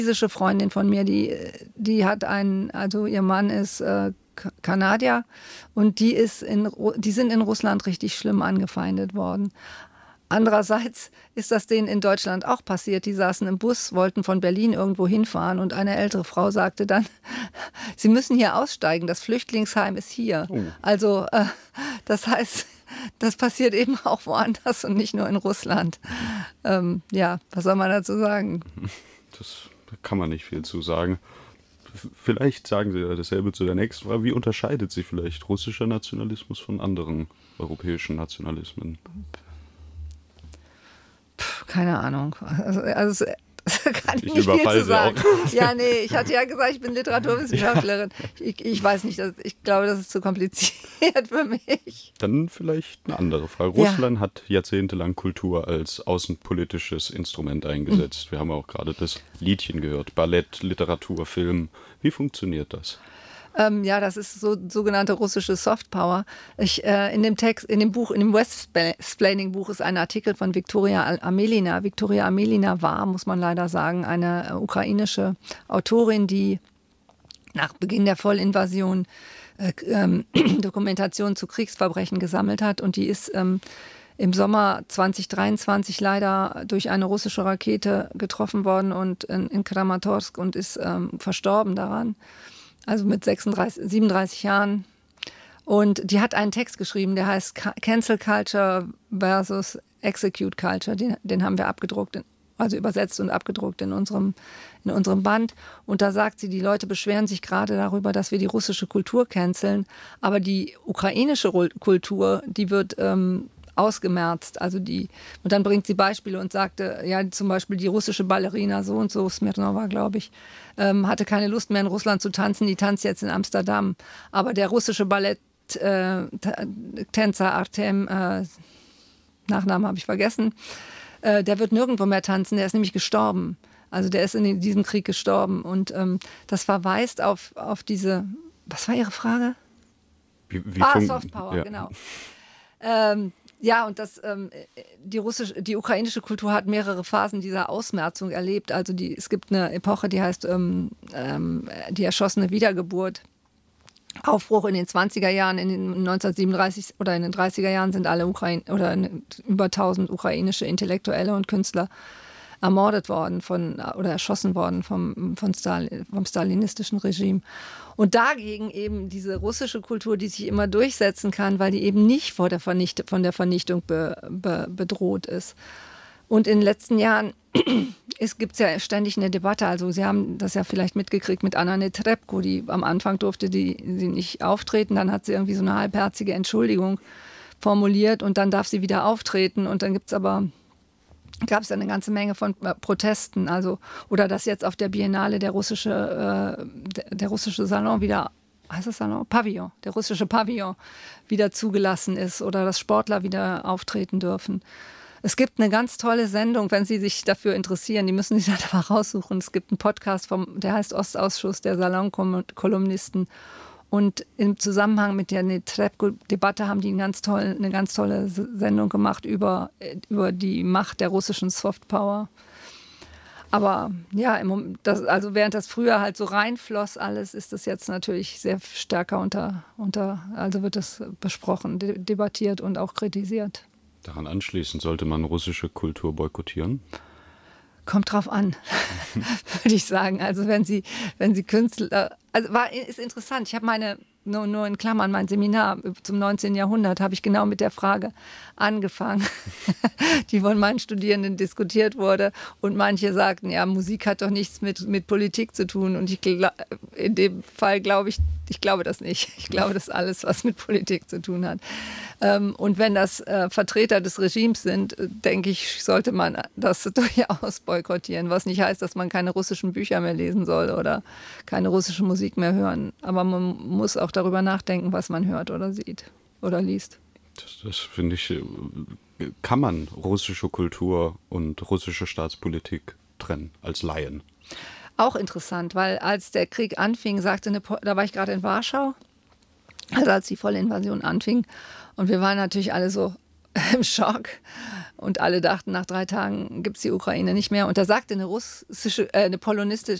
chinesische Freundin von mir, die hat also ihr Mann ist Kanadier und die sind in Russland richtig schlimm angefeindet worden. Andererseits ist das denen in Deutschland auch passiert. Die saßen im Bus, wollten von Berlin irgendwo hinfahren und eine ältere Frau sagte dann, sie müssen hier aussteigen, das Flüchtlingsheim ist hier. Oh. Also das heißt, das passiert eben auch woanders und nicht nur in Russland. Ja, was soll man dazu sagen? Da kann man nicht viel zu sagen. Vielleicht sagen Sie ja dasselbe zu der nächsten Frage. Wie unterscheidet sich vielleicht russischer Nationalismus von anderen europäischen Nationalismen? Keine Ahnung. Also kann ich nicht viel zu sagen. Ja, nee, ich hatte ja gesagt, ich bin Literaturwissenschaftlerin. Ich weiß nicht, ich glaube, das ist zu kompliziert für mich. Dann vielleicht eine andere Frage. Russland hat jahrzehntelang Kultur als außenpolitisches Instrument eingesetzt. Wir haben auch gerade das Liedchen gehört. Ballett, Literatur, Film. Wie funktioniert das? Ja, das ist so sogenannte russische Softpower. In dem Westsplaining-Buch ist ein Artikel von Viktoria Amelina. Viktoria Amelina war, muss man leider sagen, eine ukrainische Autorin, die nach Beginn der Vollinvasion Dokumentation zu Kriegsverbrechen gesammelt hat. Und die ist im Sommer 2023 leider durch eine russische Rakete getroffen worden und in Kramatorsk und ist verstorben daran. Also mit 37 Jahren. Und die hat einen Text geschrieben, der heißt Cancel Culture versus Execute Culture. Den haben wir abgedruckt, also übersetzt und abgedruckt in unserem Band. Und da sagt sie, die Leute beschweren sich gerade darüber, dass wir die russische Kultur canceln. Aber die ukrainische Kultur, die wird ausgemerzt. Und dann bringt sie Beispiele und sagte, ja, zum Beispiel die russische Ballerina so und so, Smirnova, glaube ich, hatte keine Lust mehr in Russland zu tanzen, die tanzt jetzt in Amsterdam. Aber der russische Balletttänzer Artem, Nachnamen habe ich vergessen, der wird nirgendwo mehr tanzen, der ist nämlich gestorben. Also der ist in diesem Krieg gestorben. Und das verweist auf diese, was war Ihre Frage? Softpower, ja. Genau. Ja, und die ukrainische Kultur hat mehrere Phasen dieser Ausmerzung erlebt. Also es gibt eine Epoche, die heißt die erschossene Wiedergeburt. Aufbruch in den 20er Jahren, in den 1937 oder in den 30er Jahren sind alle über 1000 ukrainische Intellektuelle und Künstler ermordet worden oder erschossen worden vom stalinistischen Regime. Und dagegen eben diese russische Kultur, die sich immer durchsetzen kann, weil die eben nicht von der Vernichtung bedroht ist. Und in den letzten Jahren gibt es ja ständig eine Debatte. Also Sie haben das ja vielleicht mitgekriegt mit Anna Netrebko, die am Anfang durfte sie nicht auftreten. Dann hat sie irgendwie so eine halbherzige Entschuldigung formuliert und dann darf sie wieder auftreten. Und dann gab es eine ganze Menge von Protesten, oder dass jetzt auf der Biennale der russische Salon wieder, heißt das Salon? Pavillon, der russische Pavillon wieder zugelassen ist oder dass Sportler wieder auftreten dürfen. Es gibt eine ganz tolle Sendung, wenn Sie sich dafür interessieren, die müssen sich halt mal raussuchen. Es gibt einen Podcast, der heißt Ostausschuss der Salonkolumnisten. Und im Zusammenhang mit der Netrebko-Debatte haben die eine ganz tolle Sendung gemacht über die Macht der russischen Softpower. Aber ja, während das früher halt so reinfloss alles, ist das jetzt natürlich sehr stärker also wird das besprochen, debattiert und auch kritisiert. Daran anschließend sollte man russische Kultur boykottieren? Kommt drauf an, würde ich sagen. Also wenn Sie Künstler, ist interessant. Ich habe nur in Klammern, mein Seminar zum 19. Jahrhundert habe ich genau mit der Frage angefangen, die von meinen Studierenden diskutiert wurde. Und manche sagten, ja, Musik hat doch nichts mit Politik zu tun. Und in dem Fall glaube ich das nicht. Ich glaube, das ist alles, was mit Politik zu tun hat. Und wenn das Vertreter des Regimes sind, denke ich, sollte man das durchaus boykottieren. Was nicht heißt, dass man keine russischen Bücher mehr lesen soll oder keine russische Musik mehr hören. Aber man muss auch darüber nachdenken, was man hört oder sieht oder liest. Das finde ich, kann man russische Kultur und russische Staatspolitik trennen als Laien? Auch interessant, weil als der Krieg anfing, da war ich gerade in Warschau, also als die volle Invasion anfing. Und wir waren natürlich alle so im Schock und alle dachten, nach 3 Tagen gibt es die Ukraine nicht mehr. Und da sagte eine